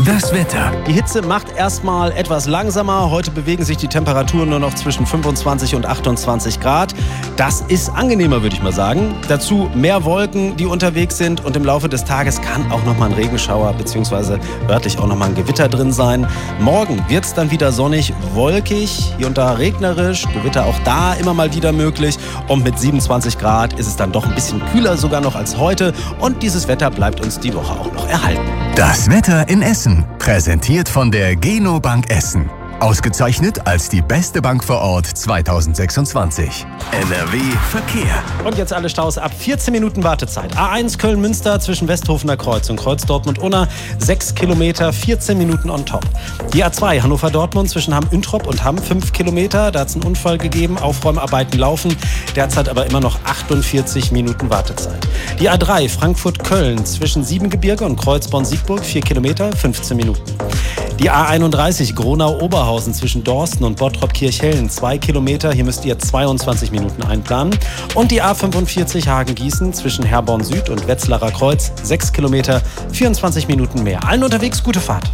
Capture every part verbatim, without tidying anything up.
Das Wetter. Die Hitze macht erstmal etwas langsamer. Heute bewegen sich die Temperaturen nur noch zwischen fünfundzwanzig und achtundzwanzig Grad. Das ist angenehmer, würde ich mal sagen. Dazu mehr Wolken, die unterwegs sind. Und im Laufe des Tages kann auch noch mal ein Regenschauer bzw. örtlich auch noch mal ein Gewitter drin sein. Morgen wird es dann wieder sonnig, wolkig, hier und da regnerisch. Gewitter auch da immer mal wieder möglich. Und mit siebenundzwanzig Grad ist es dann doch ein bisschen kühler sogar noch als heute. Und dieses Wetter bleibt uns die Woche auch noch erhalten. Das Wetter in Essen. Präsentiert von der Geno Bank Essen. Ausgezeichnet als die beste Bank vor Ort zweitausendsechsundzwanzig. N R W Verkehr. Und jetzt alle Staus ab vierzehn Minuten Wartezeit. A eins Köln-Münster zwischen Westhofener Kreuz und Kreuz Dortmund-Unna. sechs Kilometer, vierzehn Minuten on top. Die A zwei Hannover-Dortmund zwischen Hamm-Üntrop und Hamm. fünf Kilometer. Da hat es einen Unfall gegeben. Aufräumarbeiten laufen. Derzeit aber immer noch achtundvierzig Minuten Wartezeit. Die A drei Frankfurt-Köln zwischen Siebengebirge und Kreuzborn-Siegburg. vier Kilometer, fünfzehn Minuten. Die A einunddreißig Gronau-Oberhausen zwischen Dorsten und Bottrop-Kirchhellen. zwei Kilometer. Hier müsst ihr zweiundzwanzig Minuten einplanen. Und die A fünfundvierzig Hagen-Gießen zwischen Herborn Süd und Wetzlarer Kreuz. sechs Kilometer, vierundzwanzig Minuten mehr. Allen unterwegs, gute Fahrt.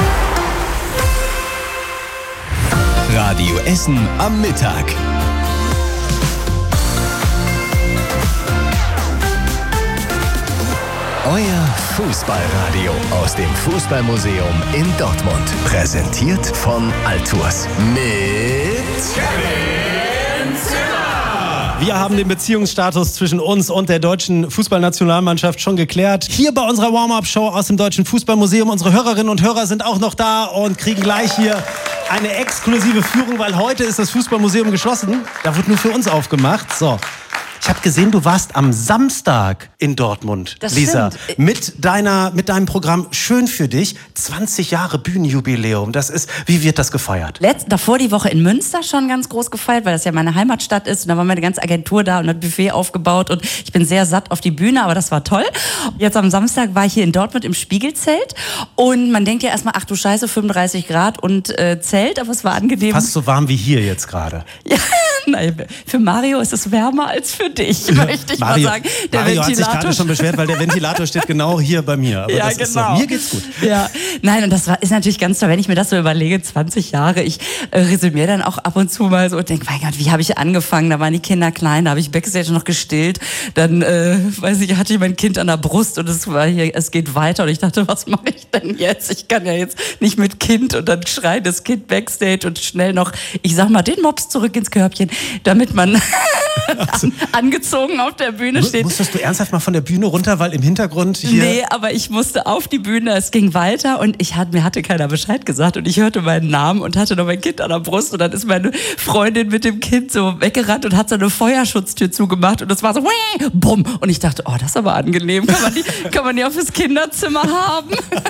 Radio Essen am Mittag. Euer Fußballradio aus dem Fußballmuseum in Dortmund. Präsentiert von Altours. Mit Kevin Zimmer. Wir haben den Beziehungsstatus zwischen uns und der deutschen Fußballnationalmannschaft schon geklärt. Hier bei unserer Warm-Up-Show aus dem Deutschen Fußballmuseum. Unsere Hörerinnen und Hörer sind auch noch da und kriegen gleich hier eine exklusive Führung, weil heute ist das Fußballmuseum geschlossen. Da wird nur für uns aufgemacht. So. Ich habe gesehen, du warst am Samstag in Dortmund, das Lisa, stimmt. mit deiner, mit deinem Programm Schön für dich. zwanzig Jahre Bühnenjubiläum. Das ist, wie wird das gefeiert? Letzt, davor die Woche in Münster schon ganz groß gefeiert, weil das ja meine Heimatstadt ist. Und da war meine ganze Agentur da und hat Buffet aufgebaut. Und ich bin sehr satt auf die Bühne, aber das war toll. Jetzt am Samstag war ich hier in Dortmund im Spiegelzelt. Und man denkt ja erstmal, ach du Scheiße, fünfunddreißig Grad und äh, Zelt. Aber es war angenehm. Fast so warm wie hier jetzt gerade. Ja, nein, für Mario ist es wärmer als für dich, möchte ich Mario, mal sagen. Der Mario hat sich Ventilator gerade schon beschwert, weil der Ventilator steht genau hier bei mir. Aber ja, das genau. Ist so. Mir geht's gut. Ja, nein, und das war, ist natürlich ganz toll, wenn ich mir das so überlege, zwanzig Jahre, ich äh, resümiere dann auch ab und zu mal so und denke, mein Gott, wie habe ich angefangen? Da waren die Kinder klein, da habe ich Backstage noch gestillt, dann, äh, weiß ich, hatte ich mein Kind an der Brust und es war hier, es geht weiter und ich dachte, was mache ich denn jetzt? Ich kann ja jetzt nicht mit Kind und dann schreit das Kind Backstage und schnell noch, ich sag mal, den Mops zurück ins Körbchen, damit man an, angezogen auf der Bühne steht. Musstest du ernsthaft mal von der Bühne runter, weil im Hintergrund hier... Nee, aber ich musste auf die Bühne, es ging weiter und ich hat, mir hatte keiner Bescheid gesagt und ich hörte meinen Namen und hatte noch mein Kind an der Brust und dann ist meine Freundin mit dem Kind so weggerannt und hat so eine Feuerschutztür zugemacht und es war so Wii! Bumm und ich dachte, oh, das ist aber angenehm, kann man die, kann man die auch fürs Kinderzimmer haben?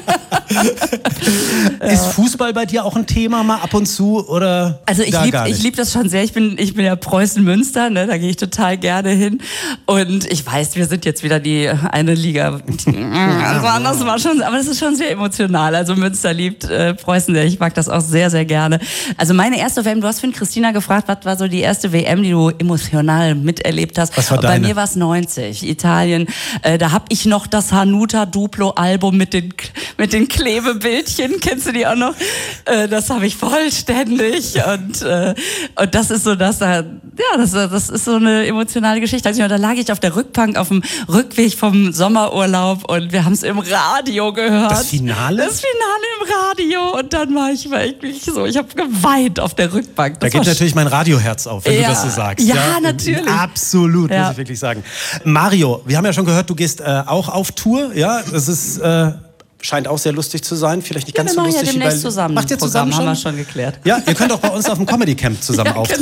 Ist Fußball bei dir auch ein Thema mal ab und zu oder Also ich liebe ich lieb das schon sehr, ich bin, ich bin ja Preußen-Münster, ne, da gehe ich total gerne hin und ich weiß, wir sind jetzt wieder die eine Liga, also anders war schon, aber das ist schon sehr emotional, also Münster liebt äh, Preußen sehr, ich mag das auch sehr, sehr gerne. Also meine erste W M, du hast von Christina gefragt, was war so die erste W M, die du emotional miterlebt hast? Was war Bei deine? mir war es neunzig, Italien, äh, da habe ich noch das Hanuta Duplo Album mit den, mit den Klebebildchen, kennst du die auch noch? Äh, das habe ich vollständig und, äh, und das ist so das, äh, ja, das, das ist so eine emotionale Geschichte. Also, da lag ich auf der Rückbank auf dem Rückweg vom Sommerurlaub und wir haben es im Radio gehört. Das Finale? Das Finale im Radio und dann war ich wirklich so, ich habe geweint auf der Rückbank. Das da geht war natürlich mein Radioherz auf, wenn ja, du das so sagst. Ja, ja, natürlich. Absolut, ja. muss ich wirklich sagen. Mario, wir haben ja schon gehört, du gehst äh, auch auf Tour. Ja, das ist... Äh Scheint auch sehr lustig zu sein. Vielleicht nicht ja, ganz wir so lustig ja wie bei... demnächst zusammen. Macht ihr zusammen Programm schon? haben wir schon geklärt. Ja, ihr könnt auch bei uns auf dem Comedy Camp zusammen ja, auftreten.